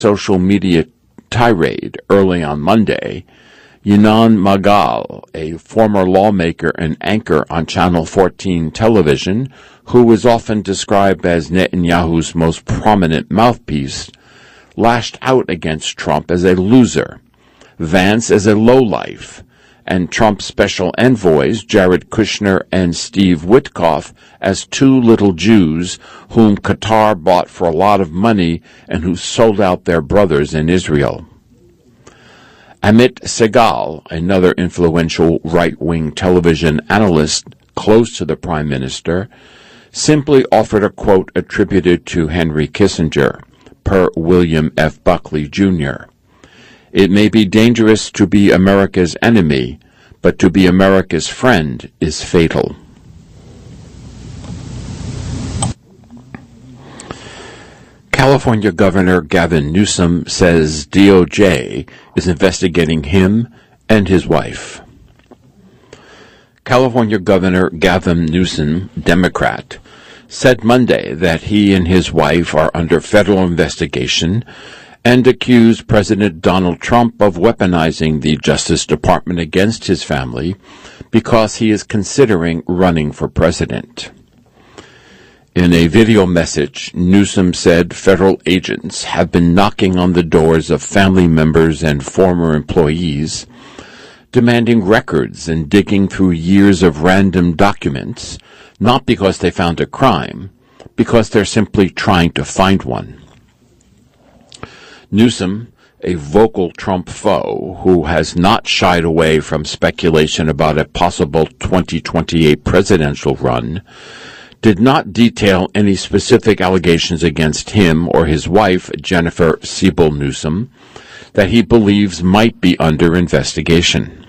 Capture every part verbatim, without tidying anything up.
social media tirade early on Monday, Yinan Magal, a former lawmaker and anchor on Channel fourteen television, who was often described as Netanyahu's most prominent mouthpiece, lashed out against Trump as a loser, Vance as a lowlife, and Trump's special envoys, Jared Kushner and Steve Witkoff, as two little Jews whom Qatar bought for a lot of money and who sold out their brothers in Israel. Amit Segal, another influential right-wing television analyst close to the Prime Minister, simply offered a quote attributed to Henry Kissinger, per William F. Buckley, Junior "It may be dangerous to be America's enemy, but to be America's friend is fatal." California Governor Gavin Newsom says D O J is investigating him and his wife. California Governor Gavin Newsom, Democrat, said Monday that he and his wife are under federal investigation and accused President Donald Trump of weaponizing the Justice Department against his family because he is considering running for president. In a video message, Newsom said federal agents have been knocking on the doors of family members and former employees, demanding records and digging through years of random documents, not because they found a crime, because they're simply trying to find one. Newsom, a vocal Trump foe who has not shied away from speculation about a possible twenty twenty-eight presidential run, did not detail any specific allegations against him or his wife, Jennifer Siebel Newsom, that he believes might be under investigation.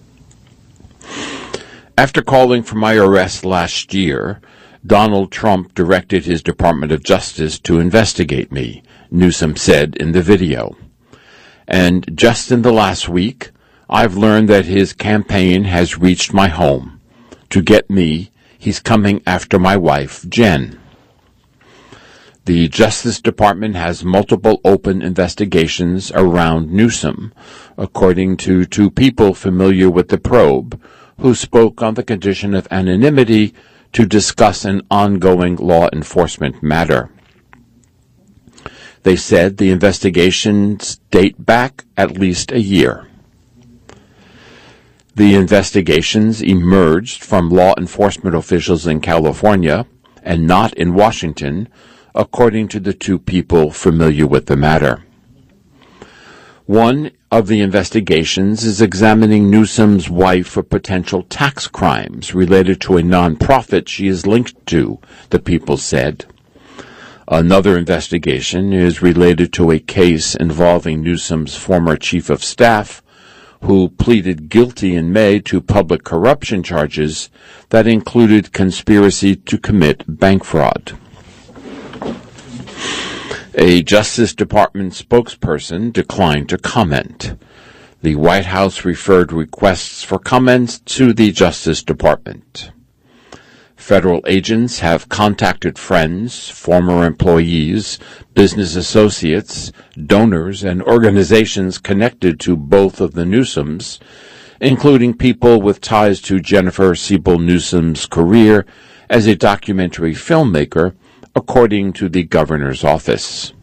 After calling for my arrest last year, Donald Trump directed his Department of Justice to investigate me, Newsom said in the video. And just in the last week, I've learned that his campaign has reached my home. To get me, he's coming after my wife, Jen. The Justice Department has multiple open investigations around Newsom, according to two people familiar with the probe, who spoke on the condition of anonymity to discuss an ongoing law enforcement matter. They said the investigations date back at least a year. The investigations emerged from law enforcement officials in California and not in Washington, according to the two people familiar with the matter. One of the investigations is examining Newsom's wife for potential tax crimes related to a nonprofit she is linked to, the people said. Another investigation is related to a case involving Newsom's former chief of staff, who pleaded guilty in May to public corruption charges that included conspiracy to commit bank fraud. A Justice Department spokesperson declined to comment. The White House referred requests for comments to the Justice Department. Federal agents have contacted friends, former employees, business associates, donors, and organizations connected to both of the Newsoms, including people with ties to Jennifer Siebel Newsom's career as a documentary filmmaker, according to the governor's office.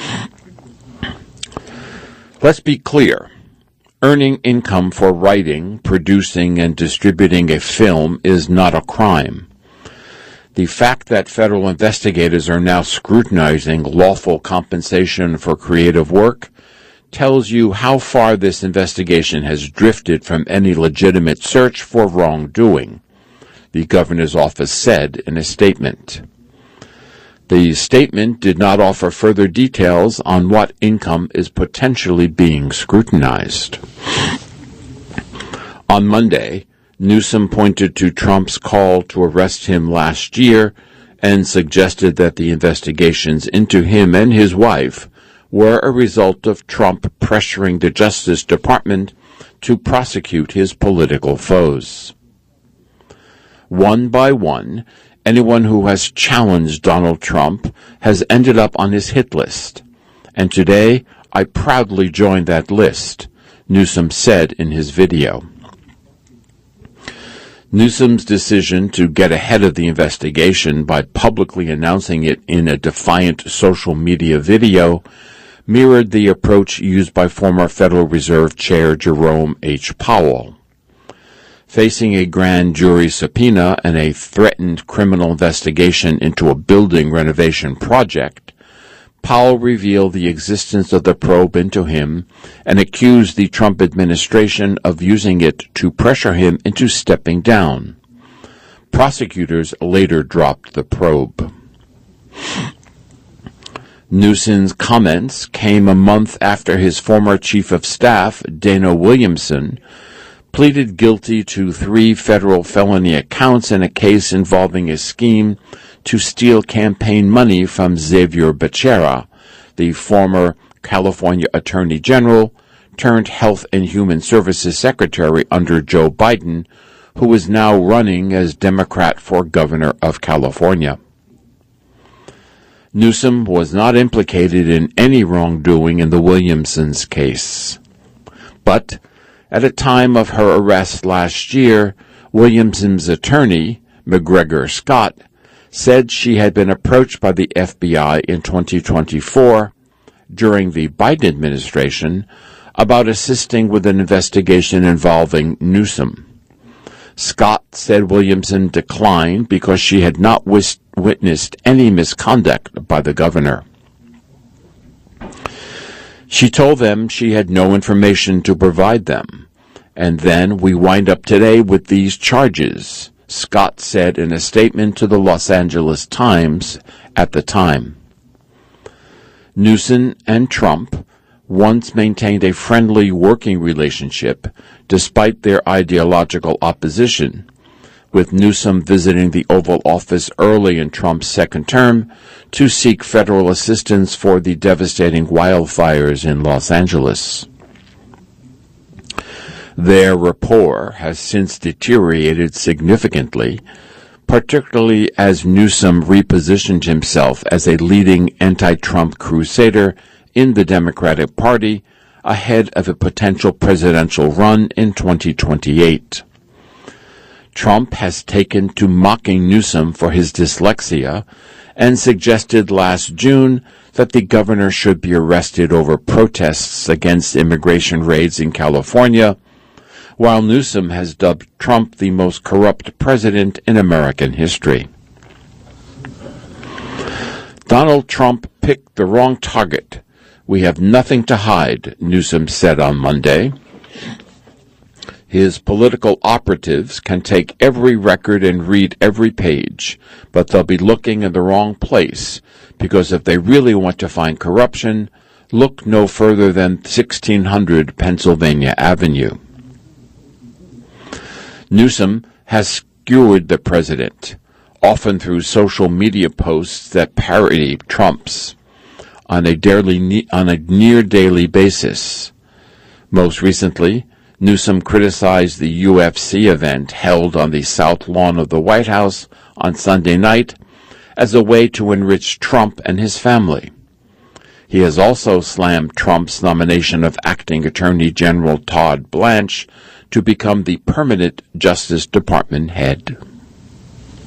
Let's be clear. Earning income for writing, producing, and distributing a film is not a crime. The fact that federal investigators are now scrutinizing lawful compensation for creative work tells you how far this investigation has drifted from any legitimate search for wrongdoing, the governor's office said in a statement. The statement did not offer further details on what income is potentially being scrutinized. On Monday, Newsom pointed to Trump's call to arrest him last year and suggested that the investigations into him and his wife were a result of Trump pressuring the Justice Department to prosecute his political foes. One by one, anyone who has challenged Donald Trump has ended up on his hit list, and today I proudly joined that list, Newsom said in his video. Newsom's decision to get ahead of the investigation by publicly announcing it in a defiant social media video mirrored the approach used by former Federal Reserve Chair Jerome H. Powell. Facing a grand jury subpoena and a threatened criminal investigation into a building renovation project, Powell revealed the existence of the probe into him and accused the Trump administration of using it to pressure him into stepping down. Prosecutors later dropped the probe. Newsom's comments came a month after his former chief of staff, Dana Williamson, pleaded guilty to three federal felony accounts in a case involving a scheme to steal campaign money from Xavier Becerra, the former California Attorney General turned Health and Human Services Secretary under Joe Biden, who is now running as Democrat for governor of California. Newsom was not implicated in any wrongdoing in the Williamsons case. But at a time of her arrest last year, Williamson's attorney, McGregor Scott, said she had been approached by the F B I in twenty twenty-four, during the Biden administration, about assisting with an investigation involving Newsom. Scott said Williamson declined because she had not wis- witnessed any misconduct by the governor. She told them she had no information to provide them, and then we wind up today with these charges, Scott said in a statement to the Los Angeles Times at the time. Newsom and Trump once maintained a friendly working relationship despite their ideological opposition, with Newsom visiting the Oval Office early in Trump's second term to seek federal assistance for the devastating wildfires in Los Angeles. Their rapport has since deteriorated significantly, particularly as Newsom repositioned himself as a leading anti-Trump crusader in the Democratic Party ahead of a potential presidential run in twenty twenty-eight. Trump has taken to mocking Newsom for his dyslexia and suggested last June that the governor should be arrested over protests against immigration raids in California, while Newsom has dubbed Trump the most corrupt president in American history. Donald Trump picked the wrong target. We have nothing to hide, Newsom said on Monday. His political operatives can take every record and read every page, but they'll be looking in the wrong place, because if they really want to find corruption, look no further than sixteen hundred Pennsylvania Avenue. Newsom has skewered the president, often through social media posts that parody Trump's, on a, daily, on a near-daily basis. Most recently, Newsom criticized the U F C event held on the South Lawn of the White House on Sunday night as a way to enrich Trump and his family. He has also slammed Trump's nomination of acting Attorney General Todd Blanche to become the permanent Justice Department head.